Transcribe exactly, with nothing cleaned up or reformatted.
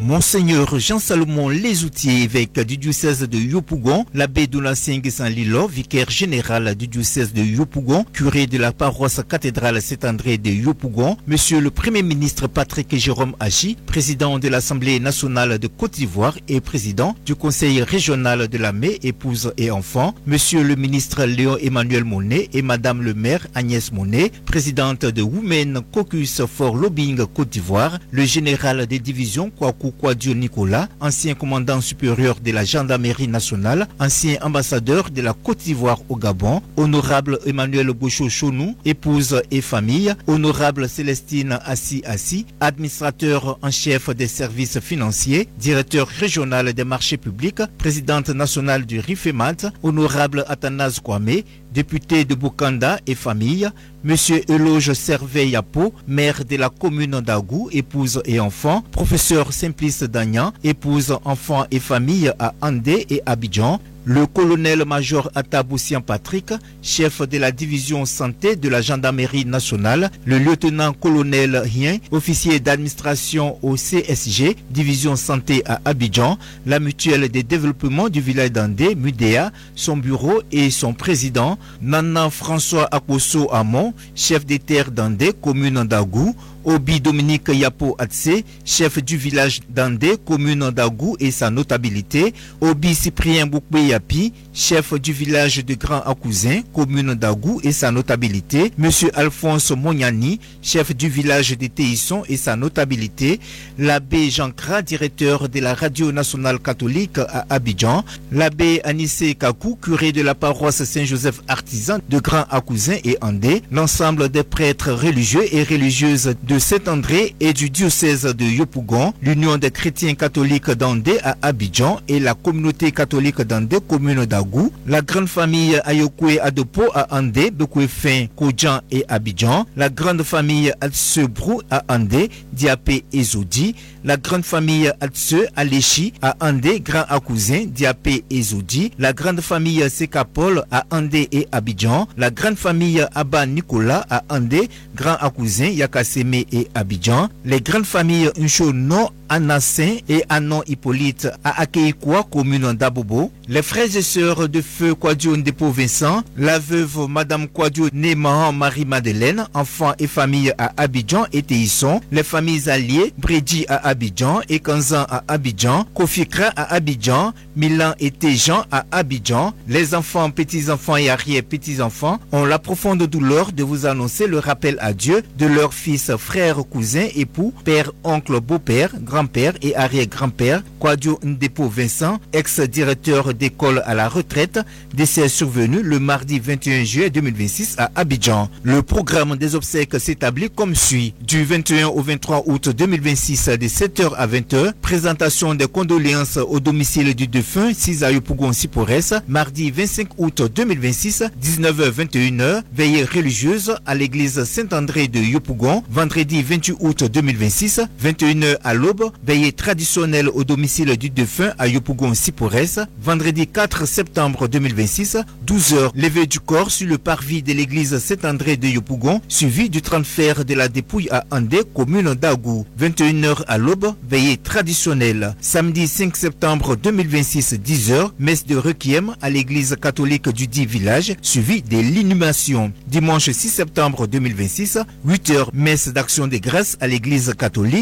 Monseigneur Jean-Salomon Lesoutier, évêque du diocèse de Yopougon, l'abbé Donatien Guessan-Lilo, vicaire général du diocèse de Yopougon, curé de la paroisse cathédrale Saint-André de Yopougon, Monsieur le Premier ministre Patrick Jérôme Agy, président de l'Assemblée nationale de Côte d'Ivoire et président du Conseil régional de la Mai, épouse et enfants, Monsieur le ministre Léon Emmanuel Monet et Madame le maire Agnès Monet, présidente de Women Caucus for Lobbying Côte d'Ivoire, le général des divisions Kwaku Kwadio Nicolas, ancien commandant supérieur de la gendarmerie nationale, ancien ambassadeur de la Côte d'Ivoire au Gabon, honorable Emmanuel Gaucho Chonou, épouse et famille, honorable Célestine Assi Assi, administrateur en chef des services financiers, directeur régional des marchés publics, présidente nationale du RIFEMAT, honorable Athanase Kwame, député de Bokanda et famille, Monsieur Eloge Serveille-Apo, maire de la commune d'Agou, épouse et enfants, professeur Simplice Dagnan, épouse, enfants et famille à Andé et Abidjan, le colonel-major Ataboussian Patrick, chef de la division santé de la gendarmerie nationale, le lieutenant-colonel Hien, officier d'administration au C S G, division santé à Abidjan, la mutuelle de développement du village d'Andé, MUDEA, son bureau et son président, Nana François Akoso Amon, chef des terres d'Andé, commune d'Agou, Obi Dominique Yapo Atse, chef du village d'Andé, commune d'Agou et sa notabilité, Obi Cyprien Boukbe Yapi, chef du village de Grand Akousin, commune d'Agou et sa notabilité, Monsieur Alphonse Moniani, chef du village de Téisson et sa notabilité, l'abbé Jean Kra, directeur de la radio nationale catholique à Abidjan, l'abbé Anissé Kakou, curé de la paroisse Saint-Joseph artisan de Grand Akousin et Andé, l'ensemble des prêtres religieux et religieuses de Saint-André et du diocèse de Yopougon, l'Union des chrétiens catholiques d'Andé à Abidjan et la communauté catholique d'Andé, commune d'Agou, la grande famille Ayokwe Adopo à Andé, Bekwefin, Kodjan et Abidjan, la grande famille Atsebrou à Andé, Diapé et Zodi, la grande famille Atse Aléchi à Andé, Grand Akousin, Diapé et Zodi, la grande famille Sekapol à Andé et Abidjan, la grande famille Abba Nicolas à Andé, Grand Akousin, Yakaseme et Abidjan, les grandes familles Nchono, Anassin et Anon Hippolyte à Akeikwa, commune d'Abobo, les frères et sœurs de feu Kwadio Ndepo Vincent, la veuve Madame Kwadio Néman Marie-Madeleine, enfants et familles à Abidjan et Téisson, les familles alliées, Bredi à Abidjan et Kanzan à Abidjan, Kofikra à Abidjan, Milan et Téjan à Abidjan, les enfants, petits-enfants et arrière-petits-enfants ont la profonde douleur de vous annoncer le rappel à Dieu de leurs fils, frères, cousins, époux, père, oncle, beau-père, grand-père et arrière-grand-père, Kwadio Ndepo Vincent, ex-directeur d'école à la retraite, décès survenu le mardi vingt et un juillet deux mille vingt-six à Abidjan. Le programme des obsèques s'établit comme suit. Du vingt et un au vingt-trois août deux mille vingt-six, de sept heures à vingt heures, présentation des condoléances au domicile du défunt, six à Yopougon Sipores, mardi vingt-cinq août deux mille vingt-six, dix-neuf heures vingt et une heures, veillée religieuse à l'église Saint-André de Yopougon, vendredi vingt-huit août deux mille vingt-six, vingt et une heures à l'aube, veillée traditionnelle au domicile du défunt à Yopougon Sipores, vendredi quatre septembre deux mille vingt-six, douze heures, levée du corps sur le parvis de l'église Saint-André de Yopougon, suivi du transfert de la dépouille à Andé, commune d'Agou, vingt et une heures à l'aube, veillée traditionnelle. Samedi cinq septembre deux mille vingt-six, dix heures, messe de requiem à l'église catholique du dit village, suivi de l'inhumation. Dimanche six septembre deux mille vingt-six, huit heures, messe d'action de grâce à l'église catholique